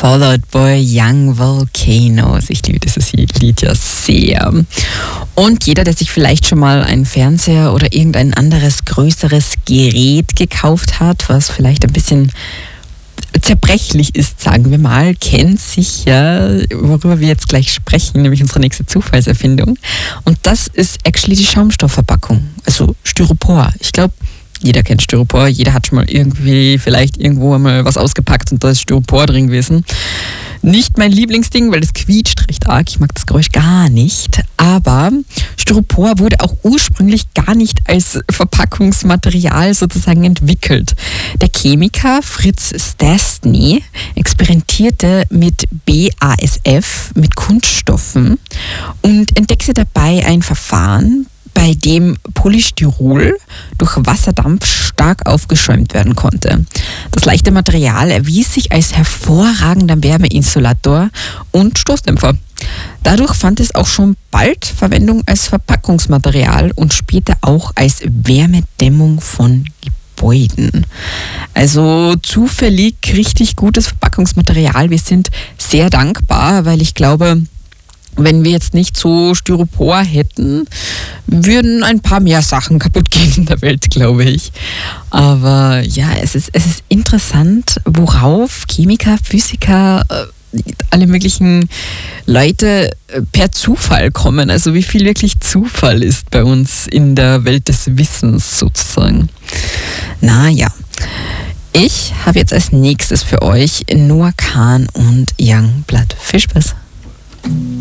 Fallout Boy, Young Volcanoes. Ich liebe dieses Lied ja sehr. Und jeder, der sich vielleicht schon mal einen Fernseher oder irgendein anderes größeres Gerät gekauft hat, was vielleicht ein bisschen zerbrechlich ist, sagen wir mal, kennt sicher, worüber wir jetzt gleich sprechen, nämlich unsere nächste Zufallserfindung. Und das ist actually die Schaumstoffverpackung, also Styropor. Ich glaube, jeder kennt Styropor, jeder hat schon mal irgendwie vielleicht irgendwo mal was ausgepackt und da ist Styropor drin gewesen. Nicht mein Lieblingsding, weil das quietscht recht arg. Ich mag das Geräusch gar nicht. Aber Styropor wurde auch ursprünglich gar nicht als Verpackungsmaterial sozusagen entwickelt. Der Chemiker Fritz Stastny experimentierte mit BASF, mit Kunststoffen und entdeckte dabei ein Verfahren, bei dem Polystyrol durch Wasserdampf stark aufgeschäumt werden konnte. Das leichte Material erwies sich als hervorragender Wärmeinsulator und Stoßdämpfer. Dadurch fand es auch schon bald Verwendung als Verpackungsmaterial und später auch als Wärmedämmung von Gebäuden. Also zufällig richtig gutes Verpackungsmaterial. Wir sind sehr dankbar, weil ich glaube, wenn wir jetzt nicht so Styropor hätten, würden ein paar mehr Sachen kaputt gehen in der Welt, glaube ich. Aber ja, es ist interessant, worauf Chemiker, Physiker, alle möglichen Leute per Zufall kommen. Also wie viel wirklich Zufall ist bei uns in der Welt des Wissens sozusagen. Naja. Ich habe jetzt als nächstes für euch Noah Kahan und Youngblood. Viel Spaß.